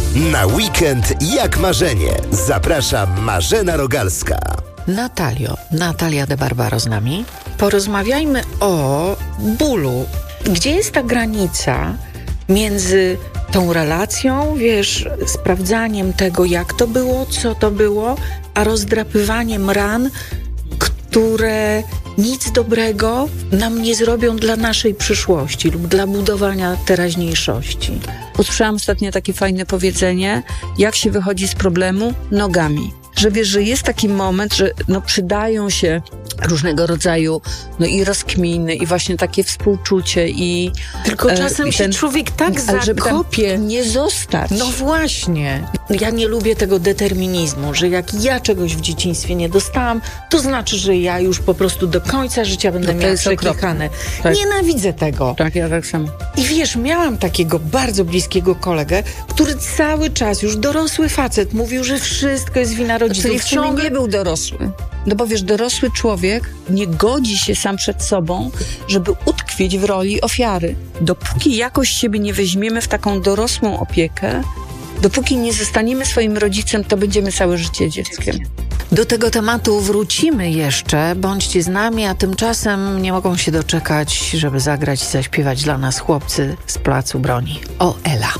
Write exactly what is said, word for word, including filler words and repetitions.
Na weekend jak marzenie. Zaprasza Marzena Rogalska. Natalio, Natalia de Barbaro z nami. Porozmawiajmy o bólu. Gdzie jest ta granica między tą relacją, wiesz, sprawdzaniem tego, jak to było, co to było, a rozdrapywaniem ran, które nic dobrego nam nie zrobią dla naszej przyszłości lub dla budowania teraźniejszości. Usłyszałam ostatnio takie fajne powiedzenie, jak się wychodzi z problemu? Nogami. Że wiesz, że jest taki moment, że no przydają się różnego rodzaju no i rozkminy i właśnie takie współczucie i... Tylko czasem e, ten, się człowiek tak zakopie. Nie zostać. No właśnie. Ja nie lubię tego determinizmu, że jak ja czegoś w dzieciństwie nie dostałam, to znaczy, że ja już po prostu do końca życia będę no miała przeklikane. Tak. Nienawidzę tego. Tak, ja tak samo. I wiesz, miałam takiego bardzo bliskiego kolegę, który cały czas, już dorosły facet, mówił, że wszystko jest wina rodziców. Czyli w sumie nie był dorosły. No bo wiesz, dorosły człowiek nie godzi się sam przed sobą, żeby utkwić w roli ofiary. Dopóki jakoś siebie nie weźmiemy w taką dorosłą opiekę, dopóki nie zostaniemy swoim rodzicem, to będziemy całe życie dzieckiem. Do tego tematu wrócimy jeszcze. Bądźcie z nami, a tymczasem nie mogą się doczekać, żeby zagrać i zaśpiewać dla nas chłopcy z Placu Broni. O Ela.